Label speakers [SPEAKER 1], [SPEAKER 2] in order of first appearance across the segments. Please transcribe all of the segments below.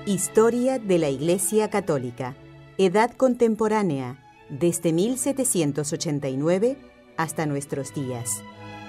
[SPEAKER 1] Historia de la Iglesia Católica. Edad contemporánea, desde 1789 hasta nuestros días.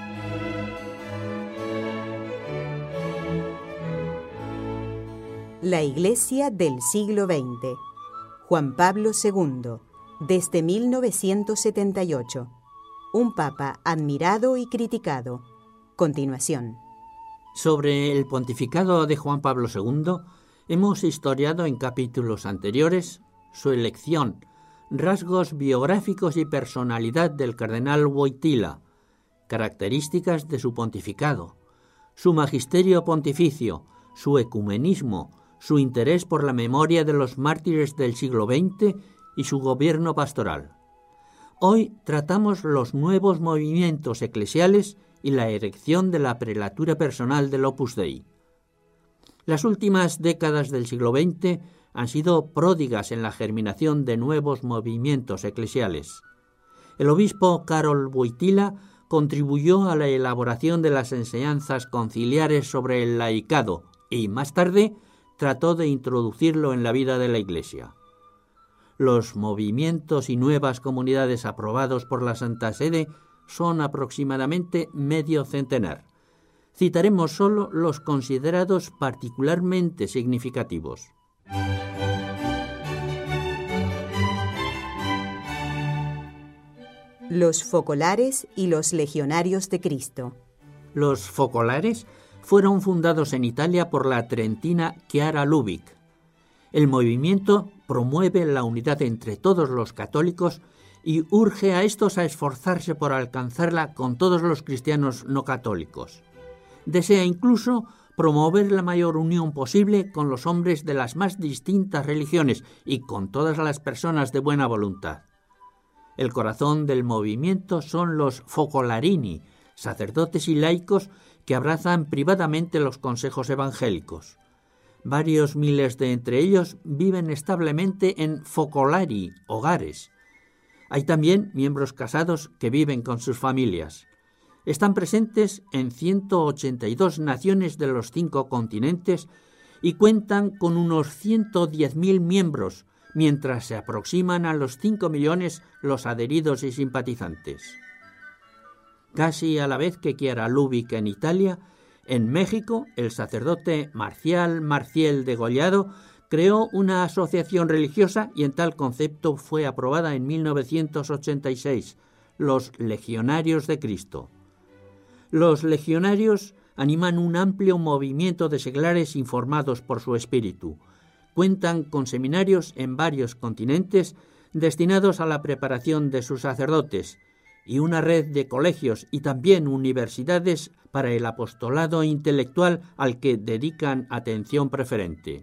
[SPEAKER 1] La Iglesia del siglo XX. Juan Pablo II, desde 1978. Un papa admirado y criticado. Continuación.
[SPEAKER 2] Sobre el pontificado de Juan Pablo II, hemos historiado en capítulos anteriores su elección, rasgos biográficos y personalidad del cardenal Wojtyła, características de su pontificado, su magisterio pontificio, su ecumenismo, su interés por la memoria de los mártires del siglo XX y su gobierno pastoral. Hoy tratamos los nuevos movimientos eclesiales y la erección de la prelatura personal del Opus Dei. Las últimas décadas del siglo XX han sido pródigas en la germinación de nuevos movimientos eclesiales. El obispo Karol Wojtyła contribuyó a la elaboración de las enseñanzas conciliares sobre el laicado y, más tarde, trató de introducirlo en la vida de la Iglesia. Los movimientos y nuevas comunidades aprobados por la Santa Sede son aproximadamente medio centenar. Citaremos solo los considerados particularmente significativos.
[SPEAKER 1] Los focolares y los legionarios de Cristo.
[SPEAKER 2] Los focolares fueron fundados en Italia por la trentina Chiara Lubich. El movimiento promueve la unidad entre todos los católicos y urge a estos a esforzarse por alcanzarla con todos los cristianos no católicos. Desea incluso promover la mayor unión posible con los hombres de las más distintas religiones y con todas las personas de buena voluntad. El corazón del movimiento son los focolarini, sacerdotes y laicos que abrazan privadamente los consejos evangélicos. Varios miles de entre ellos viven establemente en focolari, hogares. Hay también miembros casados que viven con sus familias. Están presentes en 182 naciones de los 5 continentes y cuentan con unos 110.000 miembros, mientras se aproximan a los 5 millones los adheridos y simpatizantes. Casi a la vez que Chiara Lubich en Italia, en México, el sacerdote Marcial Marciel Degollado creó una asociación religiosa y en tal concepto fue aprobada en 1986, los Legionarios de Cristo. Los legionarios animan un amplio movimiento de seglares informados por su espíritu. Cuentan con seminarios en varios continentes destinados a la preparación de sus sacerdotes y una red de colegios y también universidades para el apostolado intelectual al que dedican atención preferente.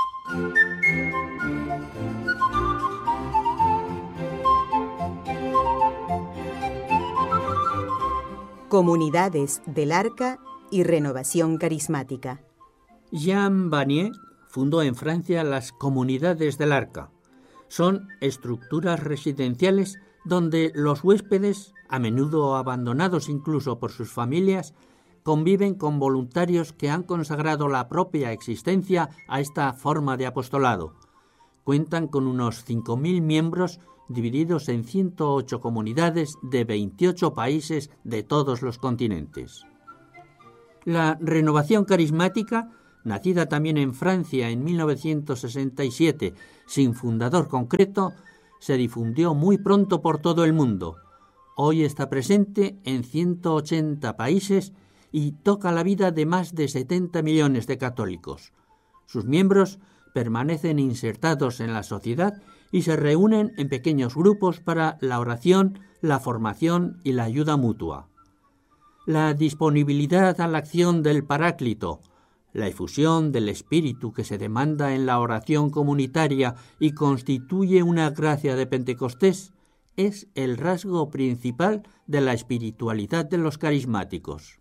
[SPEAKER 1] Comunidades del Arca y Renovación Carismática.
[SPEAKER 2] Jean Vanier fundó en Francia las Comunidades del Arca. Son estructuras residenciales donde los huéspedes, a menudo abandonados incluso por sus familias, conviven con voluntarios que han consagrado la propia existencia a esta forma de apostolado. Cuentan con unos 5.000 miembros divididos en 108 comunidades de 28 países de todos los continentes. La renovación carismática, nacida también en Francia en 1967, sin fundador concreto, se difundió muy pronto por todo el mundo. Hoy está presente en 180 países y toca la vida de más de 70 millones de católicos. Sus miembros permanecen insertados en la sociedad y se reúnen en pequeños grupos para la oración, la formación y la ayuda mutua. La disponibilidad a la acción del Paráclito, la efusión del Espíritu que se demanda en la oración comunitaria y constituye una gracia de Pentecostés, es el rasgo principal de la espiritualidad de los carismáticos.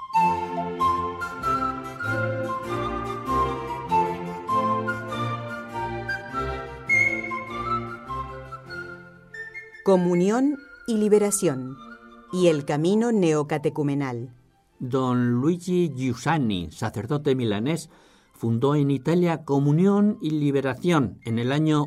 [SPEAKER 1] Comunión y liberación y el camino neocatecumenal.
[SPEAKER 2] Don Luigi Giussani, sacerdote milanés, fundó en Italia Comunión y Liberación en el año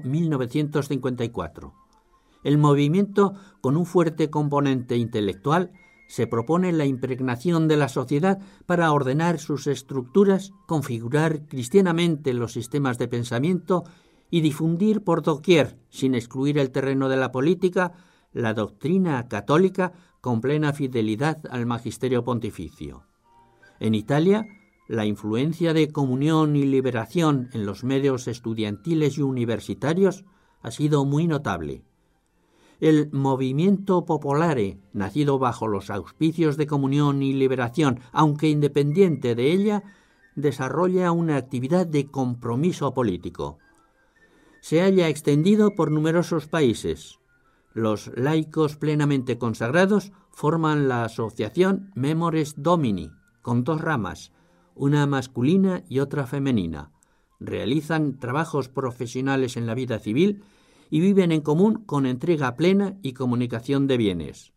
[SPEAKER 2] 1954. El movimiento, con un fuerte componente intelectual, se propone la impregnación de la sociedad para ordenar sus estructuras, configurar cristianamente los sistemas de pensamiento y difundir por doquier, sin excluir el terreno de la política, la doctrina católica con plena fidelidad al magisterio pontificio. En Italia, la influencia de Comunión y Liberación en los medios estudiantiles y universitarios ha sido muy notable. El Movimiento Popolare, nacido bajo los auspicios de Comunión y Liberación, aunque independiente de ella, desarrolla una actividad de compromiso político. Se halla extendido por numerosos países. Los laicos plenamente consagrados forman la asociación Memores Domini, con 2 ramas, una masculina y otra femenina. Realizan trabajos profesionales en la vida civil y viven en común con entrega plena y comunicación de bienes.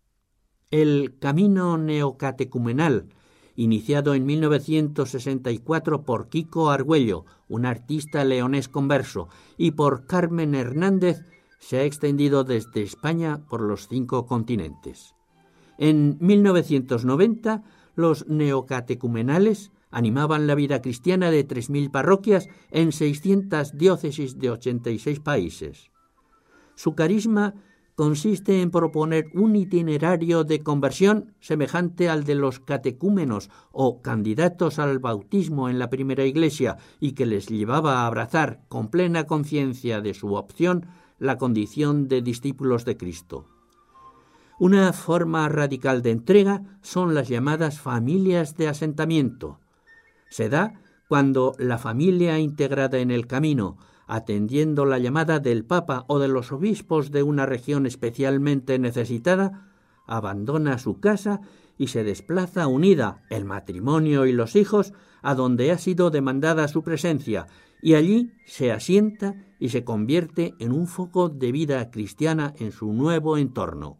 [SPEAKER 2] El camino neocatecumenal, iniciado en 1964 por Kiko Argüello, un artista leonés converso, y por Carmen Hernández, se ha extendido desde España por los 5 continentes. En 1990, los neocatecumenales animaban la vida cristiana de 3.000 parroquias en 600 diócesis de 86 países. Su carisma consiste en proponer un itinerario de conversión semejante al de los catecúmenos o candidatos al bautismo en la primera iglesia y que les llevaba a abrazar con plena conciencia de su opción la condición de discípulos de Cristo. Una forma radical de entrega son las llamadas familias de asentamiento. Se da cuando la familia integrada en el camino, atendiendo la llamada del Papa o de los obispos de una región especialmente necesitada, abandona su casa y se desplaza unida, el matrimonio y los hijos, a donde ha sido demandada su presencia, y allí se asienta y se convierte en un foco de vida cristiana en su nuevo entorno.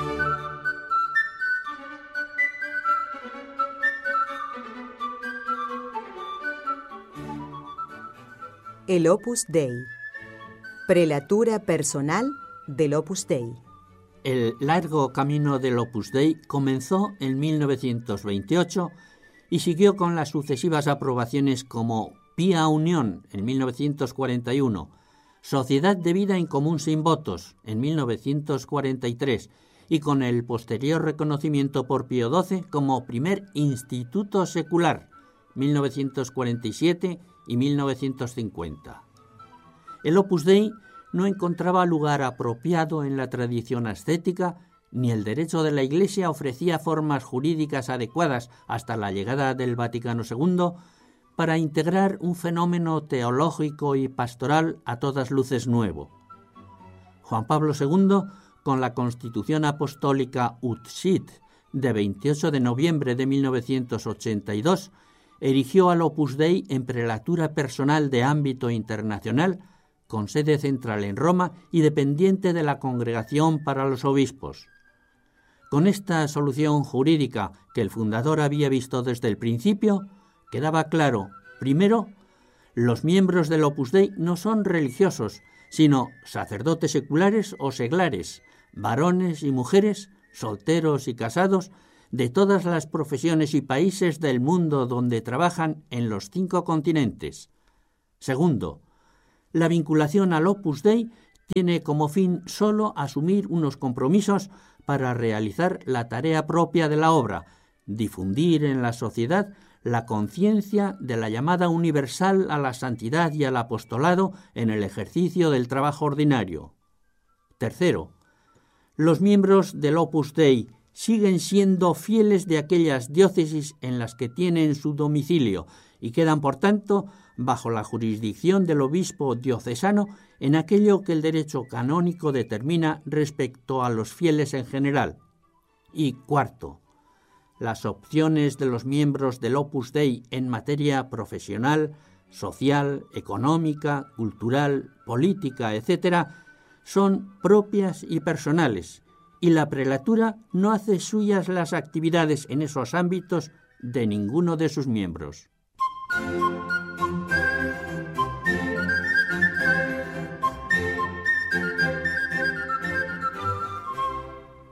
[SPEAKER 1] El Opus Dei. Prelatura personal del Opus Dei.
[SPEAKER 2] El largo camino del Opus Dei comenzó en 1928 y siguió con las sucesivas aprobaciones como Pía Unión en 1941, Sociedad de Vida en Común Sin Votos en 1943 y con el posterior reconocimiento por Pío XII como primer instituto secular 1947 y 1950. El Opus Dei no encontraba lugar apropiado en la tradición ascética, ni el derecho de la Iglesia ofrecía formas jurídicas adecuadas hasta la llegada del Vaticano II para integrar un fenómeno teológico y pastoral a todas luces nuevo. Juan Pablo II, con la Constitución Apostólica Ut Sit de 28 de noviembre de 1982, erigió al Opus Dei en prelatura personal de ámbito internacional, con sede central en Roma y dependiente de la Congregación para los Obispos. Con esta solución jurídica que el fundador había visto desde el principio, quedaba claro, primero, los miembros del Opus Dei no son religiosos, sino sacerdotes seculares o seglares, varones y mujeres, solteros y casados, de todas las profesiones y países del mundo donde trabajan en los 5 continentes. Segundo, la vinculación al Opus Dei tiene como fin solo asumir unos compromisos para realizar la tarea propia de la obra, difundir en la sociedad la conciencia de la llamada universal a la santidad y al apostolado en el ejercicio del trabajo ordinario. Tercero, los miembros del Opus Dei siguen siendo fieles de aquellas diócesis en las que tienen su domicilio y quedan, por tanto, bajo la jurisdicción del obispo diocesano en aquello que el derecho canónico determina respecto a los fieles en general. Y cuarto, las opciones de los miembros del Opus Dei en materia profesional, social, económica, cultural, política, etc., son propias y personales, y la prelatura no hace suyas las actividades en esos ámbitos de ninguno de sus miembros.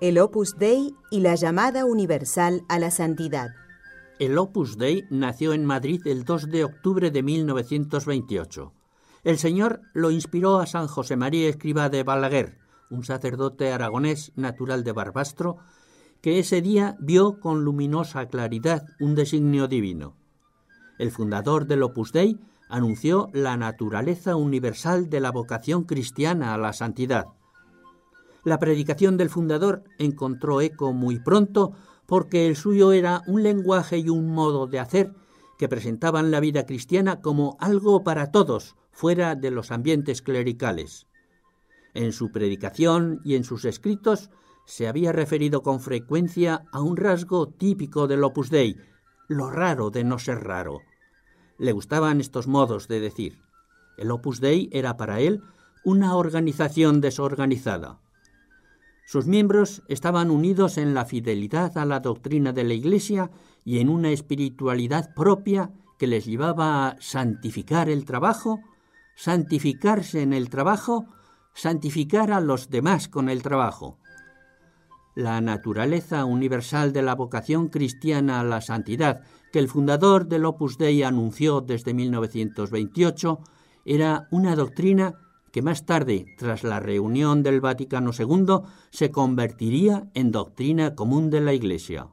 [SPEAKER 1] El Opus Dei y la llamada universal a la santidad.
[SPEAKER 2] El Opus Dei nació en Madrid el 2 de octubre de 1928. El Señor lo inspiró a San José María Escrivá de Balaguer, un sacerdote aragonés natural de Barbastro, que ese día vio con luminosa claridad un designio divino. El fundador del Opus Dei anunció la naturaleza universal de la vocación cristiana a la santidad. La predicación del fundador encontró eco muy pronto porque el suyo era un lenguaje y un modo de hacer que presentaban la vida cristiana como algo para todos, fuera de los ambientes clericales. En su predicación y en sus escritos se había referido con frecuencia a un rasgo típico del Opus Dei, lo raro de no ser raro. Le gustaban estos modos de decir. El Opus Dei era para él una organización desorganizada. Sus miembros estaban unidos en la fidelidad a la doctrina de la Iglesia y en una espiritualidad propia que les llevaba a santificar el trabajo, santificarse en el trabajo, santificar a los demás con el trabajo. La naturaleza universal de la vocación cristiana a la santidad que el fundador del Opus Dei anunció desde 1928 era una doctrina que más tarde, tras la reunión del Vaticano II, se convertiría en doctrina común de la Iglesia.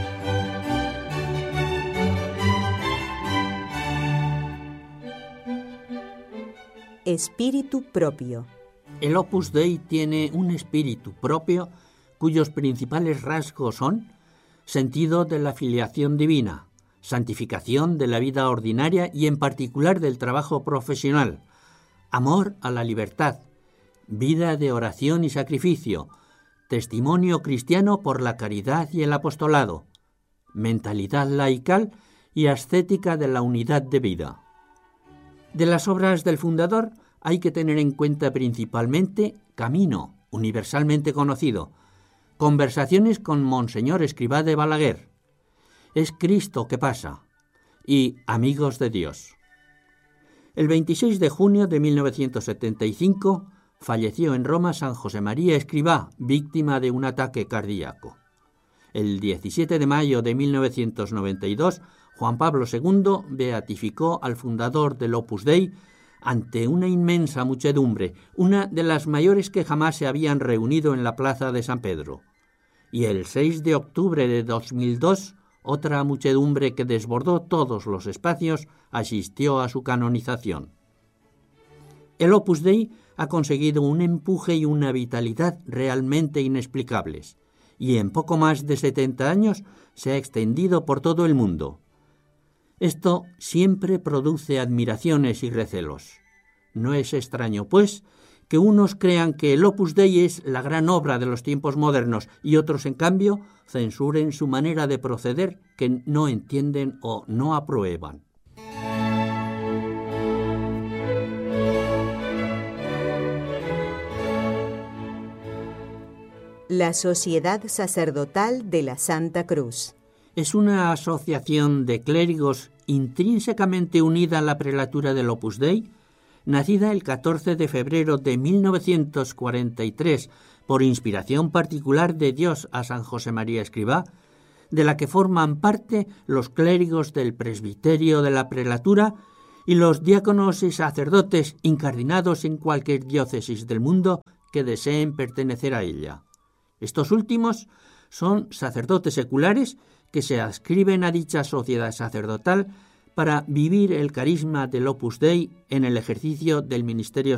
[SPEAKER 1] Espíritu propio.
[SPEAKER 2] El Opus Dei tiene un espíritu propio cuyos principales rasgos son sentido de la filiación divina, santificación de la vida ordinaria y en particular del trabajo profesional, amor a la libertad, vida de oración y sacrificio, testimonio cristiano por la caridad y el apostolado, mentalidad laical y ascética de la unidad de vida. De las obras del fundador hay que tener en cuenta principalmente Camino, universalmente conocido, Conversaciones con Monseñor Escrivá de Balaguer, Es Cristo que pasa y Amigos de Dios. El 26 de junio de 1975 falleció en Roma San José María Escrivá, víctima de un ataque cardíaco. El 17 de mayo de 1992, Juan Pablo II beatificó al fundador del Opus Dei ante una inmensa muchedumbre, una de las mayores que jamás se habían reunido en la plaza de San Pedro. Y el 6 de octubre de 2002, otra muchedumbre que desbordó todos los espacios asistió a su canonización. El Opus Dei ha conseguido un empuje y una vitalidad realmente inexplicables, y en poco más de 70 años se ha extendido por todo el mundo. Esto siempre produce admiraciones y recelos. No es extraño, pues, que unos crean que el Opus Dei es la gran obra de los tiempos modernos y otros, en cambio, censuren su manera de proceder que no entienden o no aprueban.
[SPEAKER 1] La Sociedad Sacerdotal de la Santa Cruz.
[SPEAKER 2] Es una asociación de clérigos intrínsecamente unida a la prelatura del Opus Dei, nacida el 14 de febrero de 1943 por inspiración particular de Dios a San José María Escrivá, de la que forman parte los clérigos del presbiterio de la prelatura y los diáconos y sacerdotes incardinados en cualquier diócesis del mundo que deseen pertenecer a ella. Estos últimos son sacerdotes seculares que se adscriben a dicha sociedad sacerdotal para vivir el carisma del Opus Dei en el ejercicio del ministerio